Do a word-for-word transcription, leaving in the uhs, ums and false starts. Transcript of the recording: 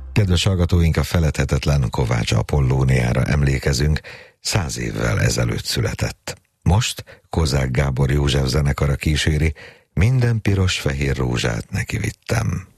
Kedves hallgatóink, a feledhetetlen Kovács Apollóniára emlékezünk, száz évvel ezelőtt született. Most Kozák Gábor József zenekara kíséri, minden piros-fehér rózsát neki vittem.